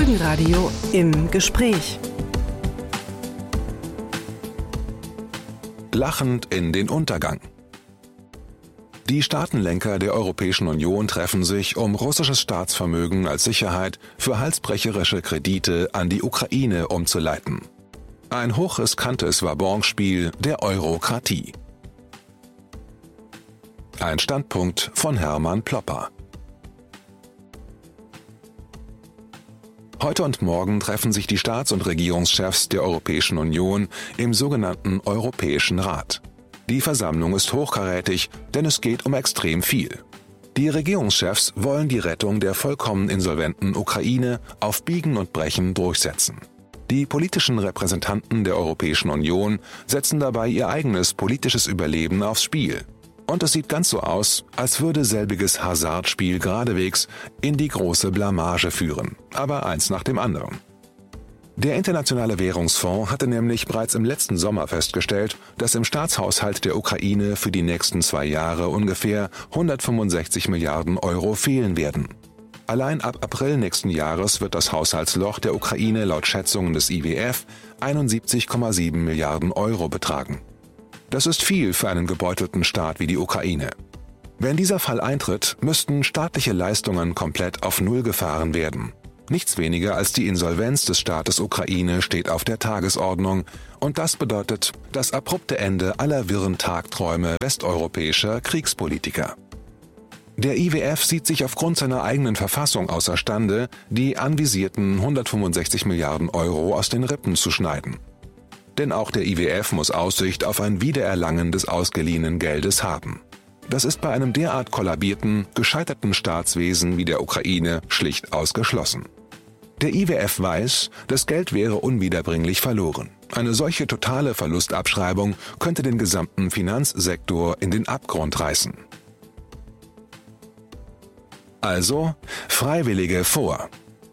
Morgenradio im Gespräch. Lachend in den Untergang. Die Staatenlenker der Europäischen Union treffen sich, um russisches Staatsvermögen als Sicherheit für halsbrecherische Kredite an die Ukraine umzuleiten. Ein hochriskantes Wabonspiel der Eurokratie. Ein Standpunkt von Hermann Plopper. Heute und morgen treffen sich die Staats- und Regierungschefs der Europäischen Union im sogenannten Europäischen Rat. Die Versammlung ist hochkarätig, denn es geht um extrem viel. Die Regierungschefs wollen die Rettung der vollkommen insolventen Ukraine auf Biegen und Brechen durchsetzen. Die politischen Repräsentanten der Europäischen Union setzen dabei ihr eigenes politisches Überleben aufs Spiel. Und es sieht ganz so aus, als würde selbiges Hasardspiel geradewegs in die große Blamage führen, aber eins nach dem anderen. Der Internationale Währungsfonds hatte nämlich bereits im letzten Sommer festgestellt, dass im Staatshaushalt der Ukraine für die nächsten 2 Jahre ungefähr 165 Milliarden Euro fehlen werden. Allein ab April nächsten Jahres wird das Haushaltsloch der Ukraine laut Schätzungen des IWF 71,7 Milliarden Euro betragen. Das ist viel für einen gebeutelten Staat wie die Ukraine. Wenn dieser Fall eintritt, müssten staatliche Leistungen komplett auf Null gefahren werden. Nichts weniger als die Insolvenz des Staates Ukraine steht auf der Tagesordnung und das bedeutet das abrupte Ende aller wirren Tagträume westeuropäischer Kriegspolitiker. Der IWF sieht sich aufgrund seiner eigenen Verfassung außerstande, die anvisierten 165 Milliarden Euro aus den Rippen zu schneiden. Denn auch der IWF muss Aussicht auf ein Wiedererlangen des ausgeliehenen Geldes haben. Das ist bei einem derart kollabierten, gescheiterten Staatswesen wie der Ukraine schlicht ausgeschlossen. Der IWF weiß, das Geld wäre unwiederbringlich verloren. Eine solche totale Verlustabschreibung könnte den gesamten Finanzsektor in den Abgrund reißen. Also Freiwillige vor.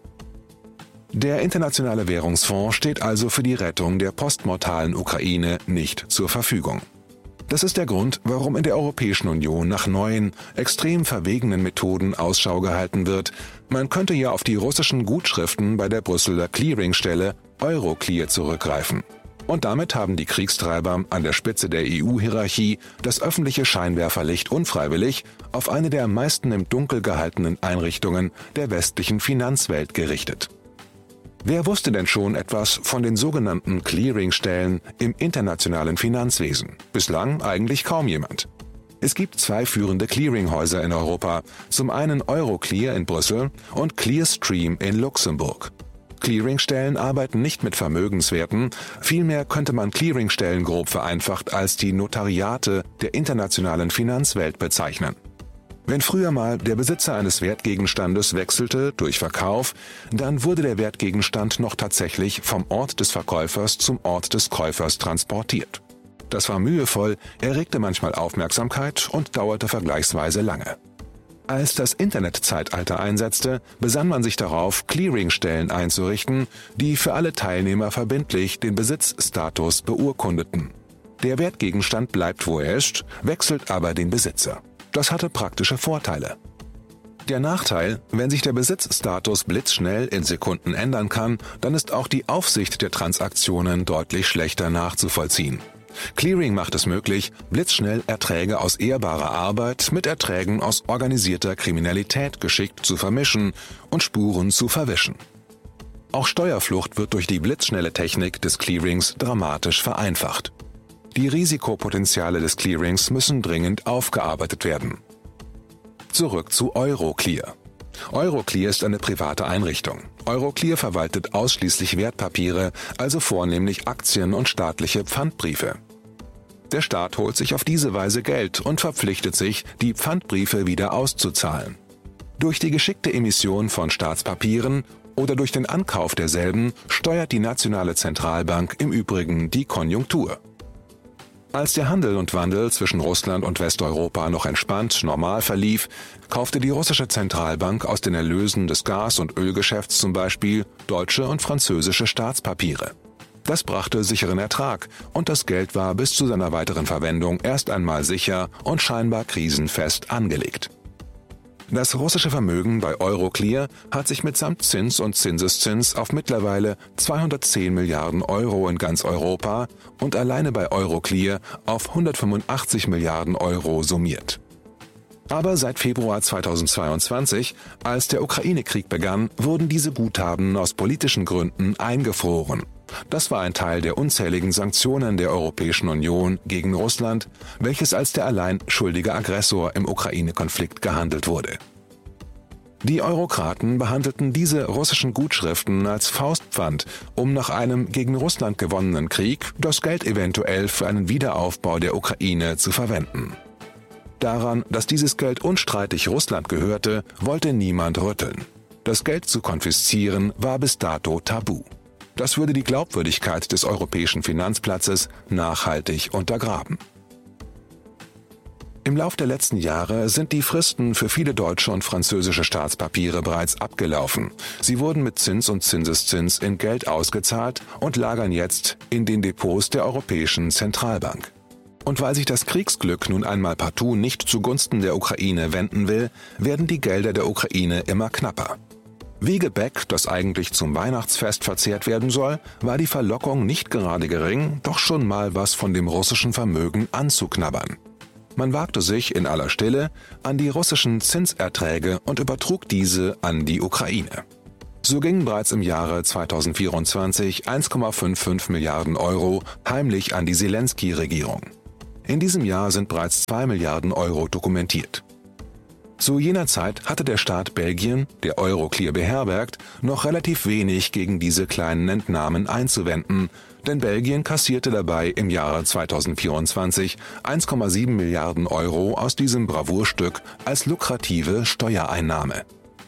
Der Internationale Währungsfonds steht also für die Rettung der postmortalen Ukraine nicht zur Verfügung. Das ist der Grund, warum in der Europäischen Union nach neuen, extrem verwegenen Methoden Ausschau gehalten wird. Man könnte ja auf die russischen Gutschriften bei der Brüsseler Clearingstelle Euroclear zurückgreifen. Und damit haben die Kriegstreiber an der Spitze der EU-Hierarchie das öffentliche Scheinwerferlicht unfreiwillig auf eine der am meisten im Dunkel gehaltenen Einrichtungen der westlichen Finanzwelt gerichtet. Wer wusste denn schon etwas von den sogenannten Clearingstellen im internationalen Finanzwesen? Bislang eigentlich kaum jemand. Es gibt 2 führende Clearinghäuser in Europa, zum einen Euroclear in Brüssel und Clearstream in Luxemburg. Clearingstellen arbeiten nicht mit Vermögenswerten, vielmehr könnte man Clearingstellen grob vereinfacht als die Notariate der internationalen Finanzwelt bezeichnen. Wenn früher mal der Besitzer eines Wertgegenstandes wechselte durch Verkauf, dann wurde der Wertgegenstand noch tatsächlich vom Ort des Verkäufers zum Ort des Käufers transportiert. Das war mühevoll, erregte manchmal Aufmerksamkeit und dauerte vergleichsweise lange. Als das Internetzeitalter einsetzte, besann man sich darauf, Clearingstellen einzurichten, die für alle Teilnehmer verbindlich den Besitzstatus beurkundeten. Der Wertgegenstand bleibt, wo er ist, wechselt aber den Besitzer. Das hatte praktische Vorteile. Der Nachteil, wenn sich der Besitzstatus blitzschnell in Sekunden ändern kann, dann ist auch die Aufsicht der Transaktionen deutlich schlechter nachzuvollziehen. Clearing macht es möglich, blitzschnell Erträge aus ehrbarer Arbeit mit Erträgen aus organisierter Kriminalität geschickt zu vermischen und Spuren zu verwischen. Auch Steuerflucht wird durch die blitzschnelle Technik des Clearings dramatisch vereinfacht. Die Risikopotenziale des Clearings müssen dringend aufgearbeitet werden. Zurück zu Euroclear. Euroclear ist eine private Einrichtung. Euroclear verwaltet ausschließlich Wertpapiere, also vornehmlich Aktien und staatliche Pfandbriefe. Der Staat holt sich auf diese Weise Geld und verpflichtet sich, die Pfandbriefe wieder auszuzahlen. Durch die geschickte Emission von Staatspapieren oder durch den Ankauf derselben steuert die nationale Zentralbank im Übrigen die Konjunktur. Als der Handel und Wandel zwischen Russland und Westeuropa noch entspannt normal verlief, kaufte die russische Zentralbank aus den Erlösen des Gas- und Ölgeschäfts zum Beispiel deutsche und französische Staatspapiere. Das brachte sicheren Ertrag und das Geld war bis zu seiner weiteren Verwendung erst einmal sicher und scheinbar krisenfest angelegt. Das russische Vermögen bei Euroclear hat sich mitsamt Zins und Zinseszins auf mittlerweile 210 Milliarden Euro in ganz Europa und alleine bei Euroclear auf 185 Milliarden Euro summiert. Aber seit Februar 2022, als der Ukraine-Krieg begann, wurden diese Guthaben aus politischen Gründen eingefroren. Das war ein Teil der unzähligen Sanktionen der Europäischen Union gegen Russland, welches als der allein schuldige Aggressor im Ukraine-Konflikt gehandelt wurde. Die Eurokraten behandelten diese russischen Gutschriften als Faustpfand, um nach einem gegen Russland gewonnenen Krieg das Geld eventuell für einen Wiederaufbau der Ukraine zu verwenden. Daran, dass dieses Geld unstreitig Russland gehörte, wollte niemand rütteln. Das Geld zu konfiszieren war bis dato tabu. Das würde die Glaubwürdigkeit des europäischen Finanzplatzes nachhaltig untergraben. Im Lauf der letzten Jahre sind die Fristen für viele deutsche und französische Staatspapiere bereits abgelaufen. Sie wurden mit Zins und Zinseszins in Geld ausgezahlt und lagern jetzt in den Depots der Europäischen Zentralbank. Und weil sich das Kriegsglück nun einmal partout nicht zugunsten der Ukraine wenden will, werden die Gelder der Ukraine immer knapper. Wie Gebäck, das eigentlich zum Weihnachtsfest verzehrt werden soll, war die Verlockung nicht gerade gering, doch schon mal was von dem russischen Vermögen anzuknabbern. Man wagte sich in aller Stille an die russischen Zinserträge und übertrug diese an die Ukraine. So gingen bereits im Jahre 2024 1,55 Milliarden Euro heimlich an die Zelensky-Regierung. In diesem Jahr sind bereits 2 Milliarden Euro dokumentiert. Zu jener Zeit hatte der Staat Belgien, der Euroclear beherbergt, noch relativ wenig gegen diese kleinen Entnahmen einzuwenden, denn Belgien kassierte dabei im Jahre 2024 1,7 Milliarden Euro aus diesem Bravourstück als lukrative Steuereinnahme.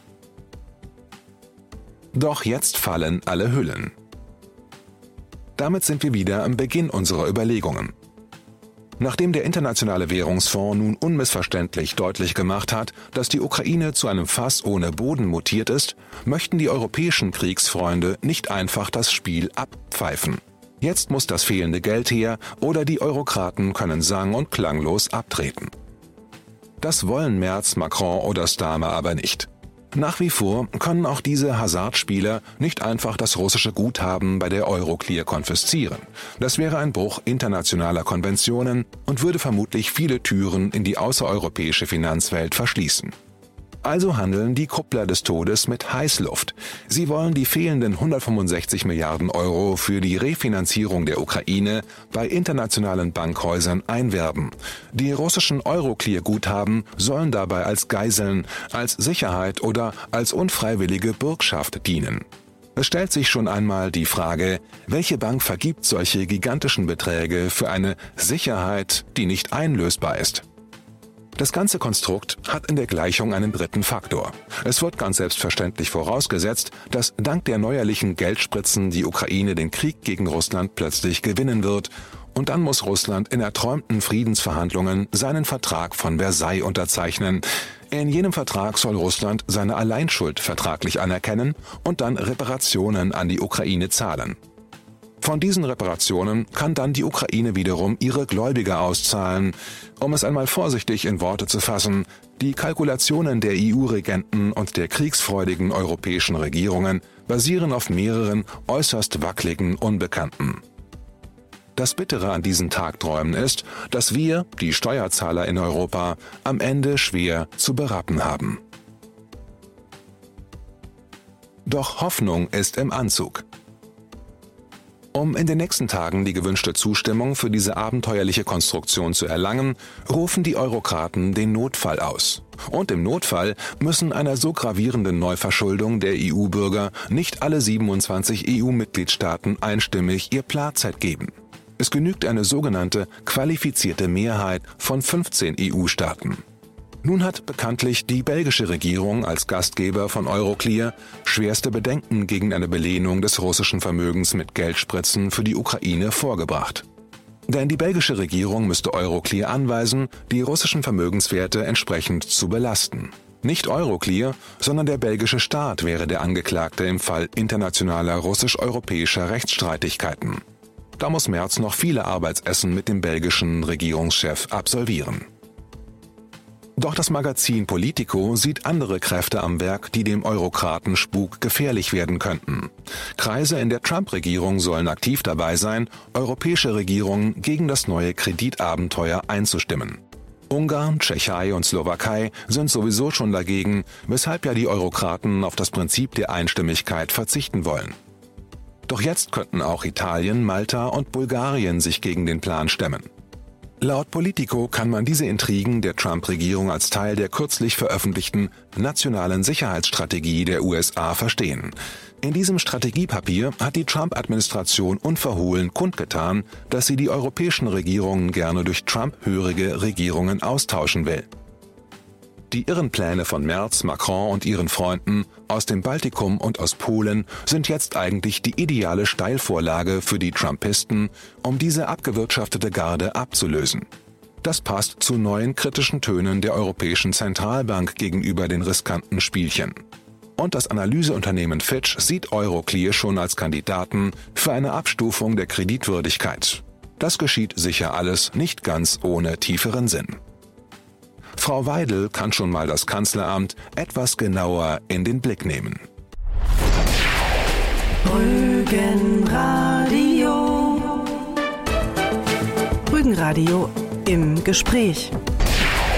Doch jetzt fallen alle Hüllen. Damit sind wir wieder am Beginn unserer Überlegungen. Nachdem der Internationale Währungsfonds nun unmissverständlich deutlich gemacht hat, dass die Ukraine zu einem Fass ohne Boden mutiert ist, möchten die europäischen Kriegsfreunde nicht einfach das Spiel abpfeifen. Jetzt muss das fehlende Geld her oder die Eurokraten können sang- und klanglos abtreten. Das wollen Merz, Macron oder Starmer aber nicht. Nach wie vor können auch diese Hasardspieler nicht einfach das russische Guthaben bei der Euroclear konfiszieren. Das wäre ein Bruch internationaler Konventionen und würde vermutlich viele Türen in die außereuropäische Finanzwelt verschließen. Also handeln die Kuppler des Todes mit Heißluft. Sie wollen die fehlenden 165 Milliarden Euro für die Refinanzierung der Ukraine bei internationalen Bankhäusern einwerben. Die russischen Euroclear-Guthaben sollen dabei als Geiseln, als Sicherheit oder als unfreiwillige Bürgschaft dienen. Es stellt sich schon einmal die Frage, welche Bank vergibt solche gigantischen Beträge für eine Sicherheit, die nicht einlösbar ist? Das ganze Konstrukt hat in der Gleichung einen dritten Faktor. Es wird ganz selbstverständlich vorausgesetzt, dass dank der neuerlichen Geldspritzen die Ukraine den Krieg gegen Russland plötzlich gewinnen wird. Und dann muss Russland in erträumten Friedensverhandlungen seinen Vertrag von Versailles unterzeichnen. In jenem Vertrag soll Russland seine Alleinschuld vertraglich anerkennen und dann Reparationen an die Ukraine zahlen. Von diesen Reparationen kann dann die Ukraine wiederum ihre Gläubiger auszahlen. Um es einmal vorsichtig in Worte zu fassen, die Kalkulationen der EU-Regenten und der kriegsfreudigen europäischen Regierungen basieren auf mehreren äußerst wackeligen Unbekannten. Das Bittere an diesen Tagträumen ist, dass wir, die Steuerzahler in Europa, am Ende schwer zu berappen haben. Doch Hoffnung ist im Anzug. Um in den nächsten Tagen die gewünschte Zustimmung für diese abenteuerliche Konstruktion zu erlangen, rufen die Eurokraten den Notfall aus. Und im Notfall müssen einer so gravierenden Neuverschuldung der EU-Bürger nicht alle 27 EU-Mitgliedstaaten einstimmig ihr Platzett geben. Es genügt eine sogenannte qualifizierte Mehrheit von 15 EU-Staaten. Nun hat bekanntlich die belgische Regierung als Gastgeber von Euroclear schwerste Bedenken gegen eine Belehnung des russischen Vermögens mit Geldspritzen für die Ukraine vorgebracht. Denn die belgische Regierung müsste Euroclear anweisen, die russischen Vermögenswerte entsprechend zu belasten. Nicht Euroclear, sondern der belgische Staat wäre der Angeklagte im Fall internationaler russisch-europäischer Rechtsstreitigkeiten. Da muss Merz noch viele Arbeitsessen mit dem belgischen Regierungschef absolvieren. Doch das Magazin Politico sieht andere Kräfte am Werk, die dem Eurokratenspuk gefährlich werden könnten. Kreise in der Trump-Regierung sollen aktiv dabei sein, europäische Regierungen gegen das neue Kreditabenteuer einzustimmen. Ungarn, Tschechei und Slowakei sind sowieso schon dagegen, weshalb ja die Eurokraten auf das Prinzip der Einstimmigkeit verzichten wollen. Doch jetzt könnten auch Italien, Malta und Bulgarien sich gegen den Plan stemmen. Laut Politico kann man diese Intrigen der Trump-Regierung als Teil der kürzlich veröffentlichten nationalen Sicherheitsstrategie der USA verstehen. In diesem Strategiepapier hat die Trump-Administration unverhohlen kundgetan, dass sie die europäischen Regierungen gerne durch Trump-hörige Regierungen austauschen will. Die irren Pläne von Merz, Macron und ihren Freunden aus dem Baltikum und aus Polen sind jetzt eigentlich die ideale Steilvorlage für die Trumpisten, um diese abgewirtschaftete Garde abzulösen. Das passt zu neuen kritischen Tönen der Europäischen Zentralbank gegenüber den riskanten Spielchen. Und das Analyseunternehmen Fitch sieht Euroclear schon als Kandidaten für eine Abstufung der Kreditwürdigkeit. Das geschieht sicher alles nicht ganz ohne tieferen Sinn. Frau Weidel kann schon mal das Kanzleramt etwas genauer in den Blick nehmen. Rügenradio im Gespräch.